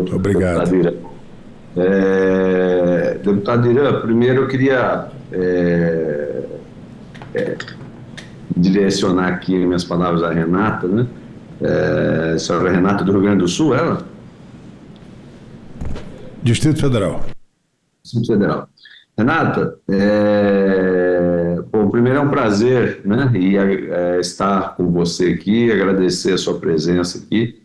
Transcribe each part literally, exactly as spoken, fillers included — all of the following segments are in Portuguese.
noite, Obrigado. deputado Irã. É, deputado Irã, primeiro eu queria é, é, direcionar aqui minhas palavras à Renata, né? É, a senhora Renata do Rio Grande do Sul, ela? Distrito Federal. Distrito Federal. Renata, é, bom, primeiro é um prazer, né, e, é, estar com você aqui, agradecer a sua presença aqui.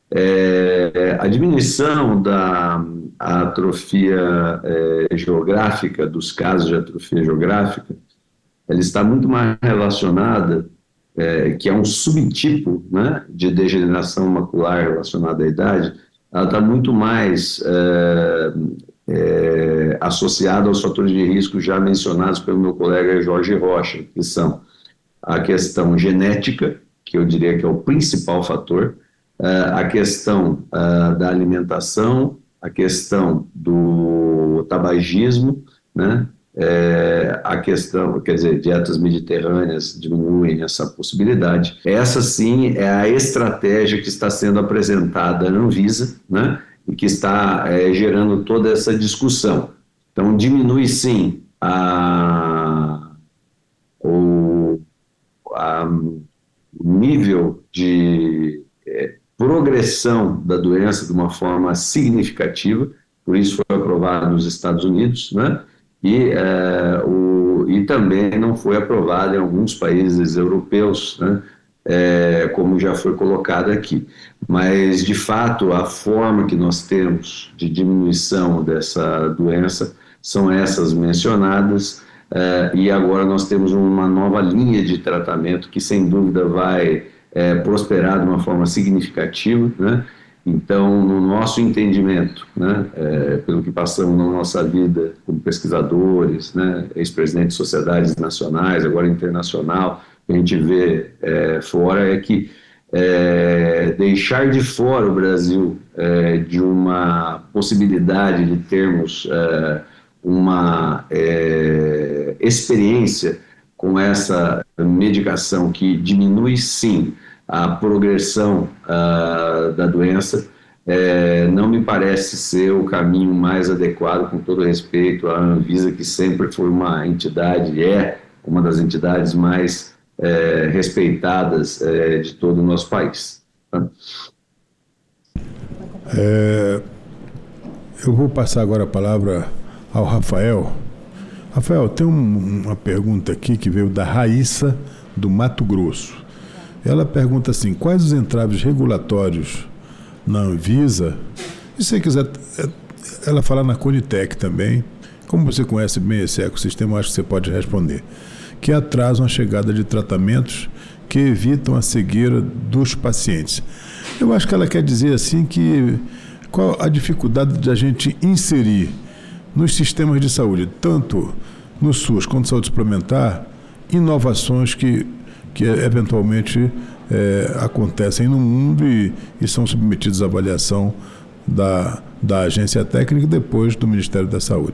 É, a diminuição da atrofia é, geográfica, dos casos de atrofia geográfica, ela está muito mais relacionada, é, que é um subtipo, né, de degeneração macular relacionada à idade, ela está muito mais é, é, associada aos fatores de risco já mencionados pelo meu colega Jorge Rocha, que são a questão genética, que eu diria que é o principal fator, uh, a questão uh, da alimentação, a questão do tabagismo, né? É, a questão, quer dizer, dietas mediterrâneas diminuem essa possibilidade. Essa, sim, é a estratégia que está sendo apresentada na Anvisa, né? E que está é, gerando toda essa discussão. Então, diminui, sim, a, o a, o nível de é, progressão da doença de uma forma significativa, por isso foi aprovado nos Estados Unidos, né? E, é, o, e também não foi aprovado em alguns países europeus, né? É, como já foi colocado aqui. Mas, de fato, a forma que nós temos de diminuição dessa doença são essas mencionadas. Uh, e agora nós temos uma nova linha de tratamento que, sem dúvida, vai é, prosperar de uma forma significativa, né? Então, no nosso entendimento, né, é, pelo que passamos na nossa vida como pesquisadores, né, ex-presidentes de sociedades nacionais, agora internacional, que a gente vê é, fora é que é, deixar de fora o Brasil é, de uma possibilidade de termos é, uma é, experiência com essa medicação que diminui, sim, a progressão uh, da doença, é, não me parece ser o caminho mais adequado, com todo respeito à Anvisa, que sempre foi uma entidade, é uma das entidades mais é, respeitadas é, de todo o nosso país. Tá? É, eu vou passar agora a palavra ao Rafael. Rafael, tem um, uma pergunta aqui que veio da Raíssa, do Mato Grosso. Ela pergunta assim: quais os entraves regulatórios na Anvisa? E se você quiser, ela fala na Conitec também. Como você conhece bem esse ecossistema, acho que você pode responder. Que atrasam a chegada de tratamentos que evitam a cegueira dos pacientes. Eu acho que ela quer dizer assim que qual a dificuldade de a gente inserir nos sistemas de saúde, tanto no SUS quanto saúde suplementar, inovações que, que eventualmente é, acontecem no mundo e, e são submetidos à avaliação da, da agência técnica e depois do Ministério da Saúde.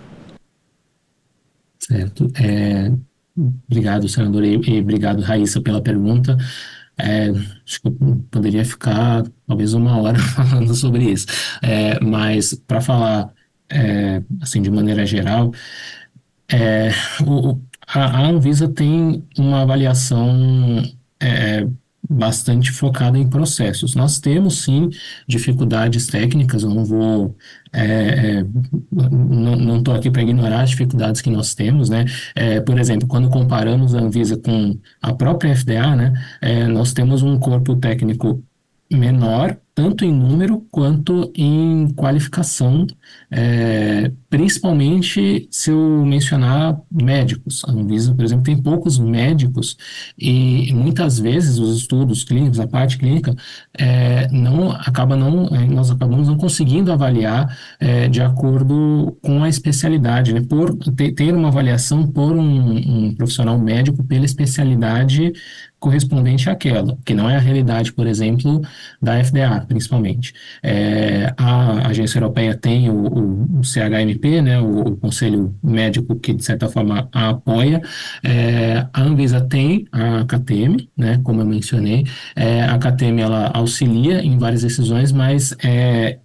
Certo. É, obrigado, senador, e, e obrigado, Raíssa, pela pergunta. É, acho que eu poderia ficar talvez uma hora falando sobre isso, é, mas para falar é, assim de maneira geral, é, o, a, a Anvisa tem uma avaliação é, bastante focada em processos. Nós temos, sim, dificuldades técnicas, eu não vou... É, é, não estou aqui para ignorar as dificuldades que nós temos, né? É, por exemplo, quando comparamos a Anvisa com a própria F D A, né, é, nós temos um corpo técnico menor, tanto em número quanto em qualificação, é, principalmente se eu mencionar médicos. A Anvisa, por exemplo, tem poucos médicos e muitas vezes os estudos clínicos, a parte clínica, é, não, acaba não, nós acabamos não conseguindo avaliar é, de acordo com a especialidade, né? Por ter, ter uma avaliação por um, um profissional médico pela especialidade correspondente àquela, que não é a realidade, por exemplo, da F D A, principalmente. É, a agência europeia tem o, o, o C H M P, né, o, o Conselho Médico, que de certa forma a apoia. É, a Anvisa tem a C A T M, né, como eu mencionei. É, a C A T M ela auxilia em várias decisões, mas é,